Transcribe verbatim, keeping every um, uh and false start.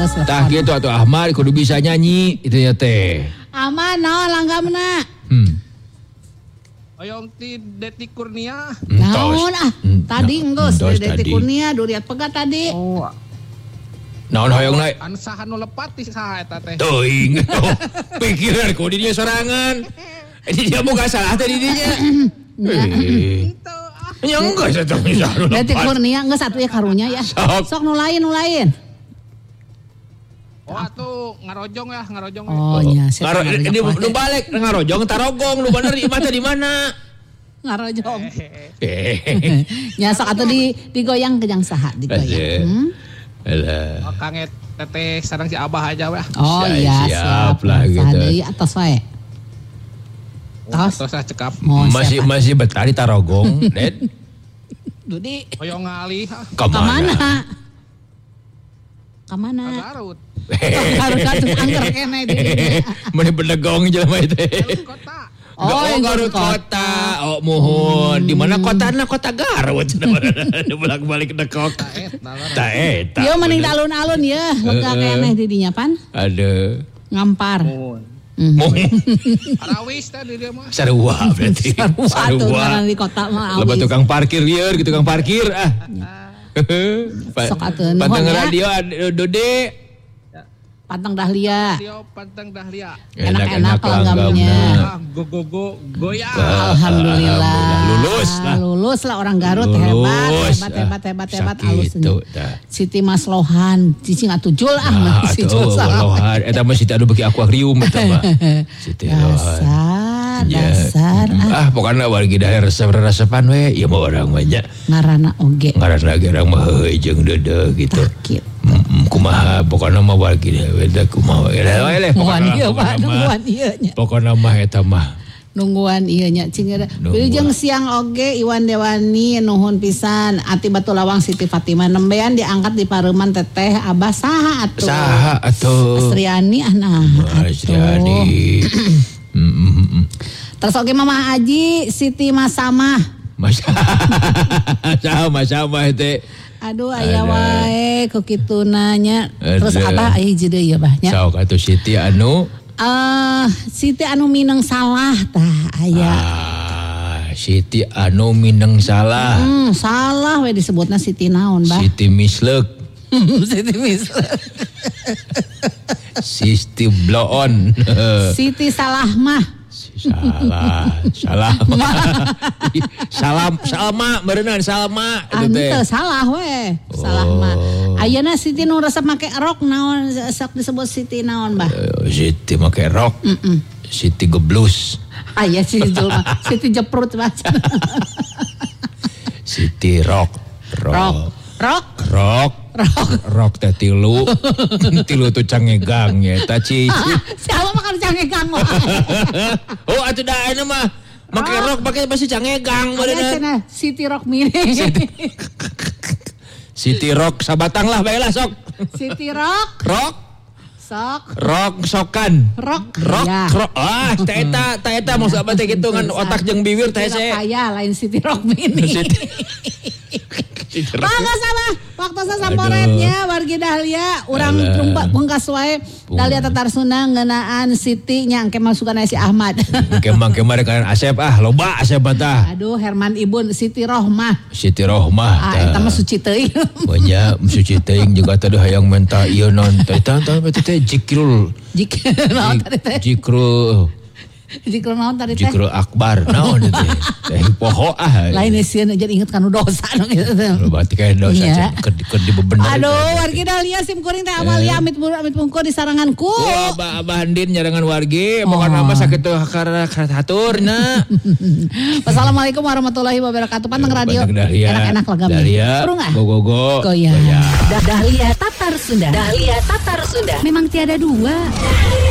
Tah gitu atuh Ahmad kudu bisa nyanyi itu ya teh. Ahmad naon langgamna? Hmm. Oyong ti Deti Kurnia. Naon ah? Tadi enggeus tadi. Deti Kurnia duriat pegat tadi. Oh. Naon hoyongna? Anu saha nu lepat ti saha eta teh? Teuing. Pikiran ku di dieu sorangan. Di dia boga salah teh di dinya. Eh. Ya enggak satu misal. Deti Kurnia geus satu ya karunya ya. Sok nu lain nu lain. Oh atuh ngarojong ya, ngarojong. Oh nya Ngaro di nu balik ngarojong tarogong nu bener di mata di mana? Ngarojong. Eh. Nya sok atuh di digoyang kejang saha digoyang. Hmm? Alah. Oh kanget teteh sareng si Abah aja weh. Oh iya siap lah gitu. Deui atos wae. Tos. Terus saya cekap. Masih masih betah di Tarogong, Ded. Dudi. Oyong ngalih. Ka Kamana? mana? Kamana? Garut. Garut Garut angker kene di dinya. Meni bedegong jelema teh. Garut kota. Oh, yang Garut kota. Oh, mohon. Di mana kotana? Kota Garut. Bolak-balik dekok. Ta eta. Yo mending alun-alun ya, lega keneh di dinya pan. Ada. Ngampar. Mohon. Arawis tadi dia mah. Sarua berarti. Sarua di kota mah awis. Lebat tukang parkir lieur gitu tukang parkir ah. Sok atuh Pantang nuhun ya. radio Dode. Pantang Dahlia. Radio Pantang Dahlia. Enak-enak langgamnya. Ah, go go go goyang. Alhamdulillah. Lulus lah. Lulus lah orang Garut Lulus. hebat, hebat, hebat, hebat, hebat, halus. Sakitu tah. Siti Mas Lohan, cicing atuh jul ah Nah, mah si atuh jul salah. Lohan eta mah Siti anu beki akuarium eta mah. Siti Lohan. Dasar, Ya. dasar ah Ah pokoknya wargi daerah resep-resepan we ya mau orang banyak. ngarana oge. Ngaran lagi orang mah heuh jeung dede gitu. Takit. Mm, kumaha pokoknya mah wargi daerah kumaha we le. Nungguan ieu mah, nungguan ieu nya. Pokoknya mah eta mah. Nungguan ieu nya cing wilujeng siang oge Iwan Dewani nuhun pisan Ati Batu Lawang Siti Fatimah nembean diangkat di Pareuman teteh Abah saha atuh? Saha atuh? Asriani ah nah. Asriani. Terus oge Mama Aji Siti Masamah. Sama sama teh. Aduh aya wae ku kitu nanya. Terus Abah hiji deui ya Bah nya. Sok atuh Siti anu Eh Siti anu mineng salah tah aya. Ah, Siti anu mineng salah. Hmm, salah we disebutna Siti naon, Bah? Siti misleuk. Siti misleuk. Siti bloon. Siti salah mah. Salah, salah. Salam, salma, berenang salma. Ante salah we, salah mah. Ayeuna Siti nu resep make rok naon sok disebut Siti naon, Bah? Uh, Siti make rok. Mm-mm. Siti geblus. Aya si Jul mah, Siti jeprut baca. Siti rok. Rok. Rok. Rok. Rok. Rok teh tilu. Tilu tuh cangegang ya, ta cici. Siapa makan cangegang mah? Oh, atuh da anu mah make rok pakai basa cangegang bener. Siti Rok Mini. Siti Rok sabatang lah bae lah sok. Siti Rok. Rok. Sok. Rok sokan. Rok. Rok. Ya. Rok. Ah, ta eta, ta eta maksud apa teh kitu ngan otak jeung bibir teh se. Aya lain Siti Rok Mini. Siti. Mangga sama waktu sasamporetnya wargi Dahlia urang tumpak pungkas wae Dahlia Tatar Sunda ngeunaan Siti nya engke masukan si Ahmad. Kemang kemarin kan Asep ah loba Asep tah. Aduh Herman Ibun Siti Rohmah. Siti Rohmah. Ah eta mah suci teuing. Nya suci teuing juga tadi hayang menta ieu non teh tah tah teh jikrul. Jikrul naon tadi teh? Jikrul. Jikrul naon tadi teh? Jikrul akbar naon teh? Teh poho ah. Lain sieun jadi inget kanu dosa nu kitu teh. Berarti kayak dosa keur keur dibebener. Aduh wargi Dahlia sim kuring teh Amalia amit amit pungkur di saranganku. Oh Abah Abah Andin nyarangan wargi pokona mah sakitu hakara haturna. Wassalamualaikum warahmatullahi wabarakatuh. Panteng radio. Enak-enak lagam. Dahlia. Perungan. Go-go-go. Goyang. Dahlia Tatar Sunda. Dahlia Tatar Sunda. Memang tiada dua.